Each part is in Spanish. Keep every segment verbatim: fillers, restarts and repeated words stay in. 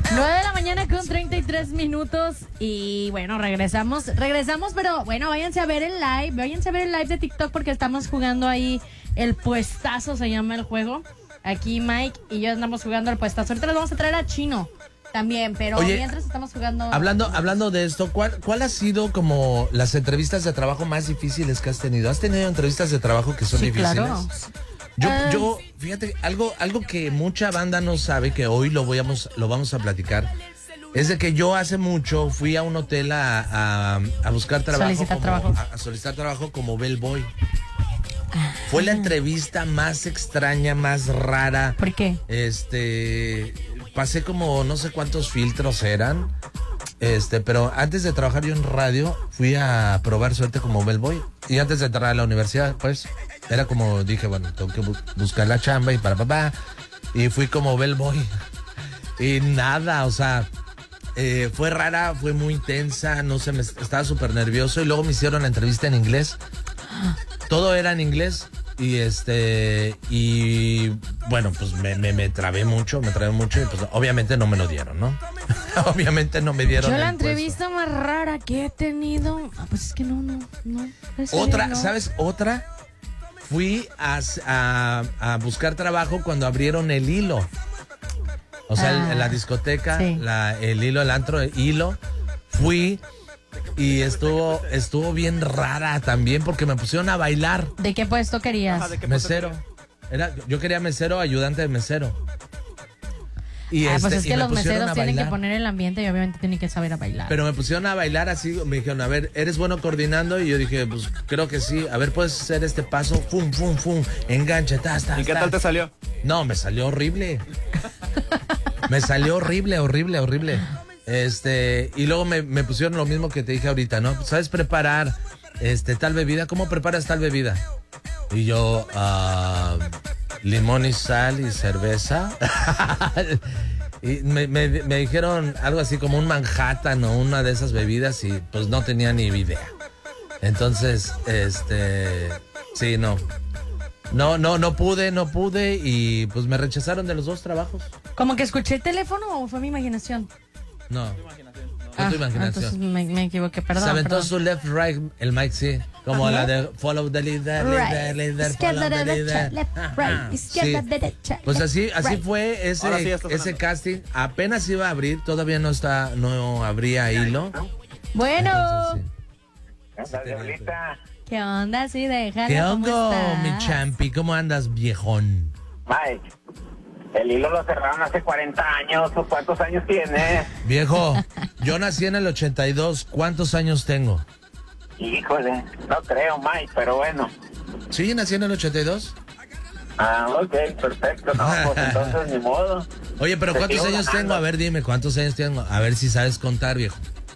nueve de la mañana con treinta y tres minutos y bueno, regresamos, regresamos, pero bueno, váyanse a ver el live, váyanse a ver el live de TikTok porque estamos jugando ahí el puestazo, se llama el juego. Aquí Mike y yo andamos jugando el puestazo. Ahorita les vamos a traer a Chino también, pero Oye, mientras estamos jugando... Hablando, hablando de esto, ¿cuál, ¿cuál ha sido como las entrevistas de trabajo más difíciles que has tenido? ¿Has tenido entrevistas de trabajo que son sí, difíciles? Claro. Yo, Uh, yo, fíjate, algo, algo que mucha banda no sabe, que hoy lo, voy a, lo vamos a platicar, es de que yo hace mucho fui a un hotel a, a, a buscar trabajo, solicitar como, trabajo. A, a solicitar trabajo como bellboy. Fue la entrevista más extraña, más rara. ¿Por qué? Este, pasé como no sé cuántos filtros eran. Este, pero antes de trabajar yo en radio, fui a probar suerte como bellboy. Y antes de entrar a la universidad, pues, era como, dije, bueno, tengo que bu buscar la chamba y para papá. Y fui como bellboy. Y nada, o sea, eh, fue rara, fue muy intensa, no sé, me, estaba súper nervioso. Y luego me hicieron la entrevista en inglés. Todo era en inglés. Y este, y bueno, pues me, me, me trabé mucho, me trabé mucho y pues obviamente no me lo dieron, ¿no? Obviamente no me dieron. Yo la el entrevista puesto. más rara que he tenido, ah, pues es que no, no, no. Otra, no. ¿sabes? Otra, fui a, a, a buscar trabajo cuando abrieron el Hilo. O sea, Ah, el, la discoteca, sí. la, el Hilo, el antro, el Hilo. Fui y estuvo, estuvo bien rara también porque me pusieron a bailar. ¿De qué puesto querías? Ajá, ¿de qué puesto Mesero. Era, yo quería mesero, ayudante de mesero. Y ah, este, pues es y que me los pusieron meseros a tienen que bailar. poner el ambiente y obviamente tienen que saber a bailar. Pero me pusieron a bailar así, me dijeron, a ver, ¿eres bueno coordinando? Y yo dije, pues creo que sí. A ver, ¿puedes hacer este paso? Fum, fum, fum, enganche, tas, tas, ¿Y qué tas. tal te salió? No, me salió horrible. Me salió horrible, horrible, horrible. Este, y luego me, me pusieron lo mismo que te dije ahorita, ¿no? ¿Sabes preparar este tal bebida? ¿Cómo preparas tal bebida? Y yo, uh, limón y sal y cerveza. Y me, me, me dijeron algo así como un Manhattan o una de esas bebidas y pues no tenía ni idea. Entonces, este, sí, no. No, no, no pude, no pude y pues me rechazaron de los dos trabajos. ¿Como que escuché el teléfono o fue mi imaginación? No. Ah, Fue tu imaginación. entonces me, me equivoqué, perdón. Se aventó perdón. su left, right, el mic, sí. Como Ajá. la de follow the leader, leader, Right. leader, Izquierda, follow the derecha, leader. left, Ajá. right. Izquierda, Sí. derecha, Pues left, así, así right. fue ese, Ahora sí ya está ese sonando. casting. Apenas iba a abrir, todavía no está, no abría hilo. Bueno, Entonces, Anda, Diablita. ¿qué onda? Sí, déjalo. ¿qué ¿cómo onda, estás? mi champi? ¿Cómo andas, viejón? Mike, el hilo lo cerraron hace cuarenta años. ¿O cuántos años tienes? Viejo, yo nací en el ochenta y dos. ¿Cuántos años tengo? Híjole, no creo, Mike, pero bueno. Sí, nací en el ochenta y dos. Ah, ok, perfecto. No, pues entonces ni modo. Oye, pero Te ¿cuántos sigo años ganando. tengo? A ver, dime, ¿cuántos años tengo? A ver si sabes contar, viejo.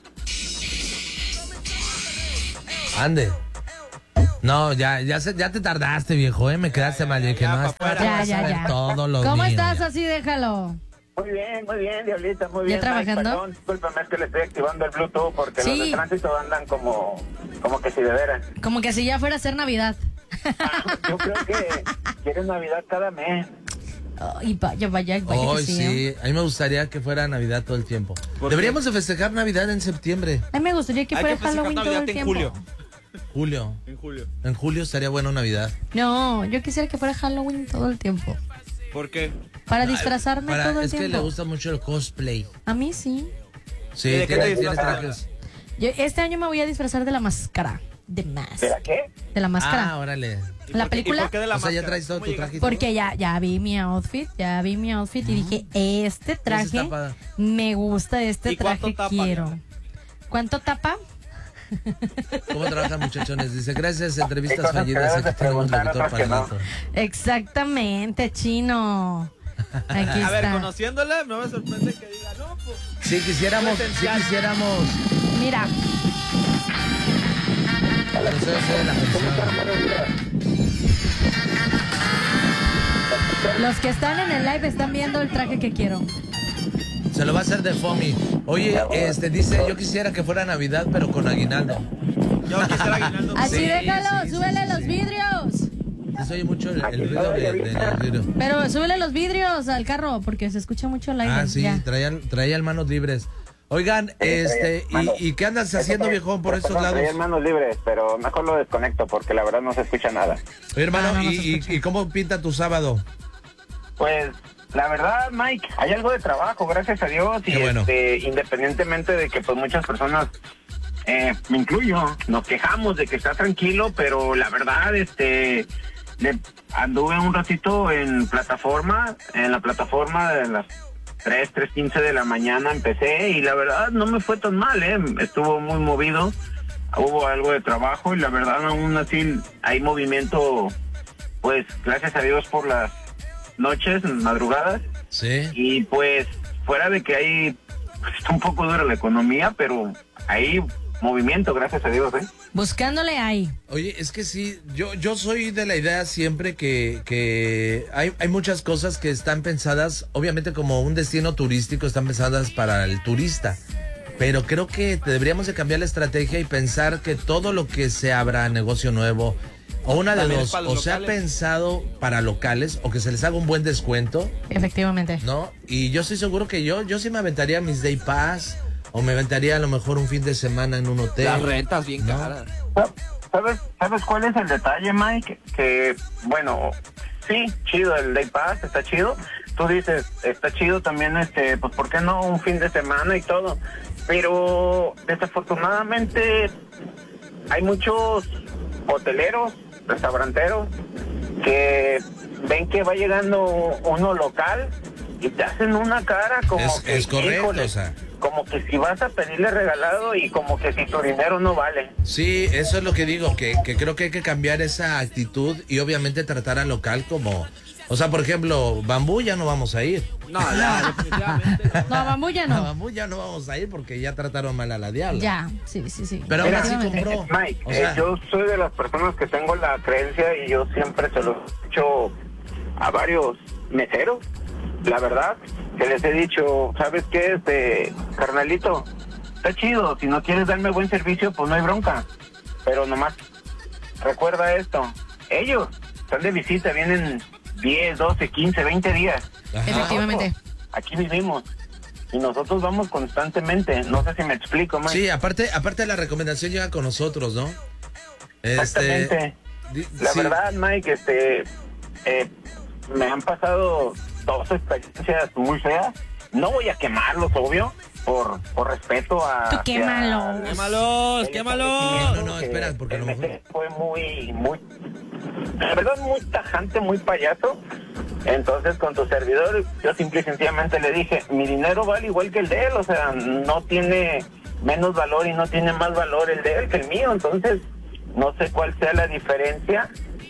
Ande. No, ya, ya, se, ya te tardaste, viejo, ¿eh? Me quedaste mal. Dije, ya, no, pa' esta afuera. va Ya, a ya, saber ya. todo lo ¿Cómo mío, estás? ya. Así, déjalo. Muy bien, muy bien, Diablita, muy ¿Ya bien. Mike, trabajando? perdón, discúlpame, es que le estoy activando el Bluetooth porque Sí. los de tránsito andan como, como que si de veras. Como que si ya fuera a ser Navidad. Ah, yo creo que quieren Navidad cada mes. Ay, vaya, vaya, vaya Hoy que sí. sí, ¿eh? a mí me gustaría que fuera Navidad todo el tiempo. ¿Por Deberíamos de festejar Navidad en septiembre. A mí me gustaría que Hay fuera que festejar Halloween todo Navidad el en tiempo. julio. Julio. En julio. En julio estaría bueno Navidad. No, yo quisiera que fuera Halloween todo el tiempo. ¿Por qué? Para disfrazarme Para- todo el es que tiempo. le gusta mucho el cosplay. A mí sí. Sí, ¿Y de qué tiene, te tiene disfrazas? trajes. Yo este año me voy a disfrazar de la máscara. De más. ¿Será qué? De la máscara. Ah, órale. ¿Y La por qué- y película- por qué de la O sea, ya máscara? traes todo ¿Cómo tu llegaste? traje. Porque ya, ya vi mi outfit, ya vi mi outfit y dije, este traje está padre. me gusta, este ¿Y cuánto traje tapa? quiero. ¿Cuánto tapa? ¿Cómo trabajan, muchachones? Dice, gracias, entrevistas Hay cosas que fallidas. debes de Aquí tenemos preguntar, locutor otras que para no. rato. Exactamente, chino. Aquí A ver, está. conociéndola, no me sorprende que diga, no, pues. Sí, quisiéramos, sí Esencial. quisiéramos. Mira, Pero eso es la pensión. los que están en el live están viendo el traje que quiero. Se lo va a hacer de Fomi. Oye, este dice, yo quisiera que fuera Navidad, pero con aguinaldo. Yo quisiera aguinaldo. Así Sí, déjalo, sí, sí, súbele sí, los sí. vidrios. Se oye mucho el, Aquí el ruido estoy de, ahorita. de- de- Pero súbele los vidrios al carro porque se escucha mucho el aire. Ah, sí, Ya. traían, traían manos libres. Oigan, este, manos. y, ¿y qué andas haciendo, viejón, por estos lados? Traía manos libres, pero mejor lo desconecto porque la verdad no se escucha nada. Oye, hermano, Ah, no, no ¿y, se y- escucha. y cómo pinta tu sábado? Pues la verdad, Mike, hay algo de trabajo, gracias a Dios, y Qué bueno. este, independientemente de que pues muchas personas, eh, me incluyo, nos quejamos de que está tranquilo, pero la verdad, este, le- anduve un ratito en plataforma, en la plataforma de las tres, tres quince de la mañana empecé y la verdad no me fue tan mal, eh, estuvo muy movido, hubo algo de trabajo y la verdad aún así hay movimiento, pues gracias a Dios por las noches, madrugadas, Sí. y pues fuera de que hay, pues, está un poco dura la economía, pero hay movimiento, gracias a Dios, ¿eh? Buscándole ahí. Oye, es que sí, yo, yo soy de la idea siempre que, que hay, hay muchas cosas que están pensadas, obviamente como un destino turístico, están pensadas para el turista. Pero creo que deberíamos de cambiar la estrategia y pensar que todo lo que se abra, negocio nuevo, o una de También es dos, para los o sea locales. pensado para locales, o que se les haga un buen descuento, Efectivamente. ¿no? Y yo estoy seguro que yo, yo sí me aventaría mis day pass, o me aventaría a lo mejor un fin de semana en un hotel. Las rentas bien No. caras. ¿Sabes, ¿Sabes cuál es el detalle, Mike? Que, bueno, sí, chido, el Day Pass está chido. Tú dices, está chido también, este, pues, ¿por qué no un fin de semana y todo? Pero, desafortunadamente, hay muchos hoteleros, restauranteros, que ven que va llegando uno local y te hacen una cara como Es- que, es correcto, híjole, o sea. como que si vas a pedirle regalado y como que si tu dinero no vale. Sí, eso es lo que digo, que, que creo que hay que cambiar esa actitud y obviamente tratar al local como... O sea, por ejemplo, Bambú ya no vamos a ir. No, ya, definitivamente. No, Bambú ya A no. Bambú ya no vamos a ir porque ya trataron mal a la diabla. Ya, sí, sí, sí. Pero aún así Efectivamente. compró. Mike, O sea, eh, yo soy de las personas que tengo la creencia y yo siempre se lo he dicho a varios meseros, la verdad, que les he dicho, ¿sabes qué? Este, carnalito, está chido, si no quieres darme buen servicio, pues no hay bronca, pero nomás recuerda esto, ellos están de visita, vienen diez, doce, quince, veinte días. Ajá. Efectivamente. Nosotros aquí vivimos y nosotros vamos constantemente, no sé si me explico, Mike. Sí, aparte, aparte la recomendación llega con nosotros, ¿no? Exactamente. di- La sí. verdad, Mike, este, eh, me han pasado dos experiencias muy feas. No voy a quemarlos, obvio, por, por respeto a... Tú quémalo. ¡Quémalos, el quémalos! establecimiento, No, no, que espera, porque a lo el mejor- mesero fue muy, muy, la verdad, muy tajante, muy payaso. Entonces, con tu servidor, yo simple y sencillamente le dije, mi dinero vale igual que el de él, o sea, no tiene menos valor y no tiene más valor el de él que el mío, entonces, no sé cuál sea la diferencia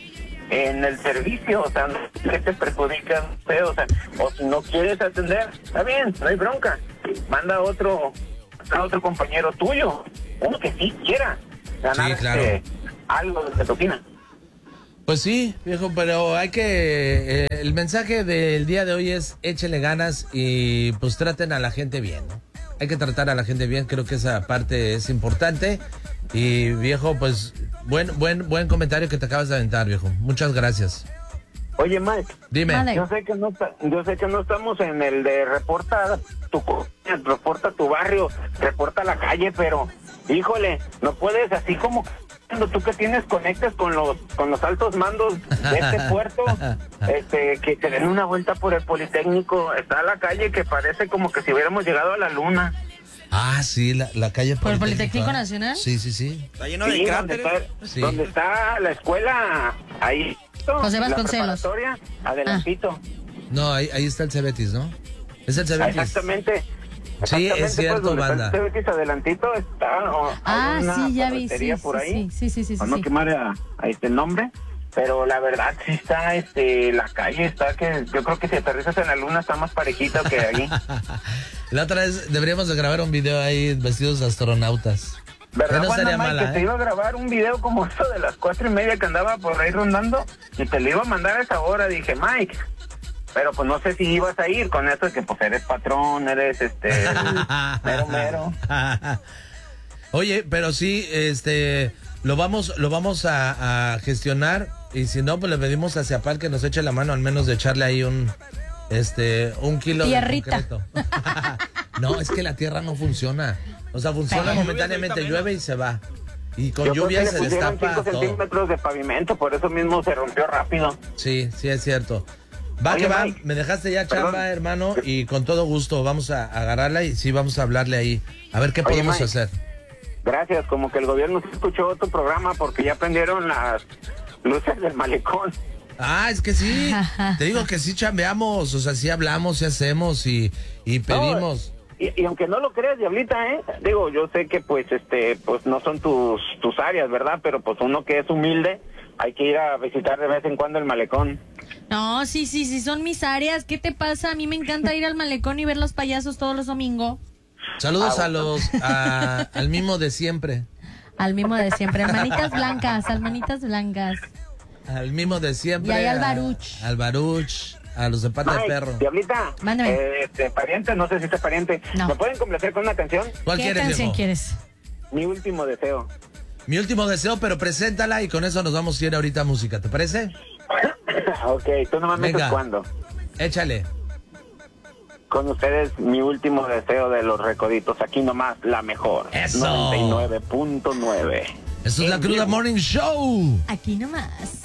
en el servicio, o sea, no sé qué te perjudica, no sé, o sea, o si no quieres atender, está bien, no hay bronca, manda a otro, a otro compañero tuyo, uno que sí quiera ganar Sí, claro. este, algo de toquina. Pues sí, viejo, pero hay que... eh, el mensaje del día de hoy es échenle ganas y pues traten a la gente bien, ¿no? Hay que tratar a la gente bien, creo que esa parte es importante. Y viejo, pues buen buen buen comentario que te acabas de aventar, viejo. Muchas gracias. Oye, Mike, Dime. Vale. yo sé que no ta- yo sé que no estamos en el de reporta tu co- reporta tu barrio, reporta la calle, pero híjole, no puedes así como cuando tú que tienes conectas con los con los altos mandos de este puerto, este que te den una vuelta por el Politécnico, está la calle que parece como que si hubiéramos llegado a la luna. Ah, sí, la, la calle ¿Por el Politécnico, Politécnico ¿ah? Nacional? Sí, sí, sí. Está lleno Sí, de donde cráteres. está, Sí. donde está la escuela, ahí. José la Vasconcelos. preparatoria, adelantito. No, ahí, ahí está el Cebetis, ¿no? Es el Ah, Cebetis. Exactamente. Sí, es Exactamente, cierto, donde banda. Está el Cebetis adelantito está oh, Ah, hay una sí, ya vi. Sí, ferretería sí, por ahí. sí, sí, sí, sí, Para sí. no quemar a, a este nombre, pero la verdad sí está, este, la calle está que yo creo que si aterrizas en la luna está más parejita que ahí. La otra vez deberíamos de grabar un video ahí vestidos de astronautas. ¿Verdad, Que no Wanda, estaría Mike, mala, que te ¿eh? iba a grabar un video como esto de las cuatro y media que andaba por ahí rondando y te lo iba a mandar a esa hora? Dije, Mike, pero pues no sé si ibas a ir con eso de que pues eres patrón, eres este el mero mero. Oye, pero sí, este, lo vamos, lo vamos a, a gestionar Y si no, pues le pedimos a Ciapal que nos eche la mano, al menos de echarle ahí un, este, un kilo Tierrita. de concreto. No, es que la tierra no funciona. O sea, funciona Pero- momentáneamente, llueve y se va. Y con Yo creo lluvia que se le pusieron destapa cinco todo. centímetros de pavimento, por eso mismo se rompió rápido. Sí, sí es cierto. Va Oye, que va, Mike. me dejaste ya Perdón. chamba, hermano, y con todo gusto vamos a agarrarla y sí vamos a hablarle ahí. A ver qué Oye, podemos Mike. hacer. Gracias, como que el gobierno sí escuchó tu programa porque ya prendieron las luces del malecón. Ah, es que sí. Te digo que sí chambeamos, o sea, sí hablamos, sí hacemos y, y pedimos. No, y, y aunque no lo creas, Diablita, ¿eh? Digo, yo sé que pues este pues no son tus tus áreas, ¿verdad? Pero pues uno que es humilde, hay que ir a visitar de vez en cuando el malecón. No, sí, sí, sí, son mis áreas. ¿Qué te pasa? A mí me encanta ir al malecón y ver los payasos todos los domingos. Saludos Ah, a los a- al mimo de siempre. Al mismo de siempre. Al manitas blancas, al manitas blancas. Al mimo de siempre. Y ahí al a- Baruch. Al Baruch, a los de pata de Mike, perro. Diablita, Mándame. eh, este, pariente, no sé si es pariente. No. ¿Me pueden complacer con una canción? ¿Cuál ¿Qué quieres, canción viejo? quieres? Mi último deseo. Mi último deseo, pero preséntala y con eso nos vamos a ir ahorita a música, ¿te parece? Ok, tú nomás me Venga. dices cuándo. Échale. Con ustedes, mi último deseo de los recoditos. Aquí nomás, la mejor. Eso. noventa y nueve punto nueve. Esto es la Cruda Morning Show. Aquí nomás.